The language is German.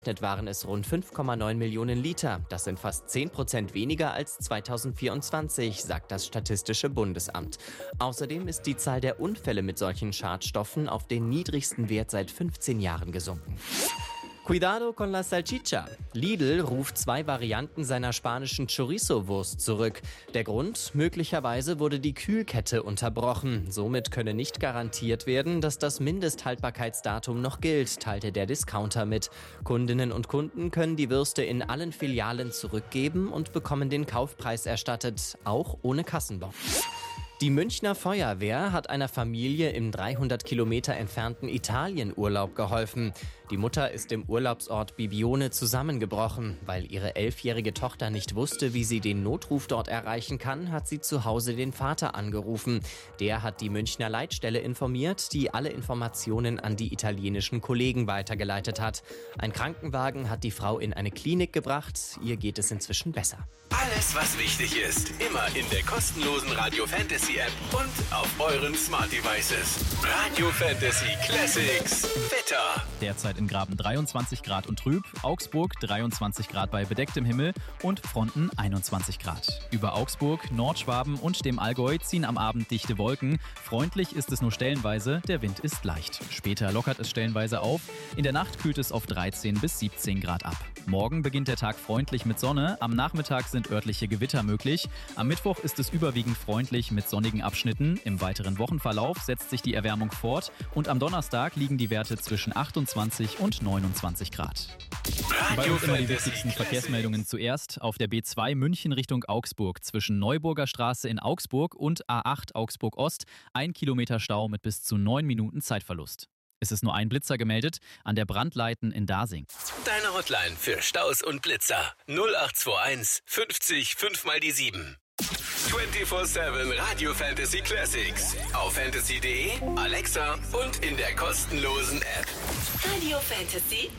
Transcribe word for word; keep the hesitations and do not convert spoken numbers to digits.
waren es rund fünf Komma neun Millionen Liter. Das sind fast zehn Prozent weniger als zweitausendvierundzwanzig, sagt das Statistische Bundesamt. Außerdem ist die Zahl der Unfälle mit solchen Schadstoffen auf den niedrigsten Wert seit fünfzehn Jahren gesunken. Cuidado con la salchicha. Lidl ruft zwei Varianten seiner spanischen Chorizo-Wurst zurück. Der Grund? Möglicherweise wurde die Kühlkette unterbrochen. Somit könne nicht garantiert werden, dass das Mindesthaltbarkeitsdatum noch gilt, teilte der Discounter mit. Kundinnen und Kunden können die Würste in allen Filialen zurückgeben und bekommen den Kaufpreis erstattet, auch ohne Kassenbon. Die Münchner Feuerwehr hat einer Familie im dreihundert Kilometer entfernten Italien Urlaub geholfen. Die Mutter ist im Urlaubsort Bibione zusammengebrochen. Weil ihre elfjährige Tochter nicht wusste, wie sie den Notruf dort erreichen kann, hat sie zu Hause den Vater angerufen. Der hat die Münchner Leitstelle informiert, die alle Informationen an die italienischen Kollegen weitergeleitet hat. Ein Krankenwagen hat die Frau in eine Klinik gebracht. Ihr geht es inzwischen besser. Alles, was wichtig ist, immer in der kostenlosen Radio Fantasy App und auf euren Smart Devices. Radio Fantasy Classics. Wetter. Derzeit in Graben dreiundzwanzig Grad und trüb, Augsburg dreiundzwanzig Grad bei bedecktem Himmel und Fronten einundzwanzig Grad. Über Augsburg, Nordschwaben und dem Allgäu ziehen am Abend dichte Wolken. Freundlich ist es nur stellenweise, der Wind ist leicht. Später lockert es stellenweise auf. In der Nacht kühlt es auf dreizehn bis siebzehn Grad ab. Morgen beginnt der Tag freundlich mit Sonne. Am Nachmittag sind örtliche Gewitter möglich. Am Mittwoch ist es überwiegend freundlich mit sonnigen Abschnitten. Im weiteren Wochenverlauf setzt sich die Erwärmung fort. Und am Donnerstag liegen die Werte zwischen achtundzwanzig und neunundzwanzig Grad. Bei uns immer die wichtigsten Verkehrsmeldungen zuerst. Auf der B zwei München Richtung Augsburg zwischen Neuburger Straße in Augsburg und A acht Augsburg Ost ein Kilometer Stau mit bis zu neun Minuten Zeitverlust. Es ist nur ein Blitzer gemeldet an der Brandleiten in Dasing. Deine Hotline für Staus und Blitzer null acht zwei eins fünfzig fünf mal die sieben. vierundzwanzig sieben Radio Fantasy Classics. Auf fantasy punkt de, Alexa und in der kostenlosen App. Radio Fantasy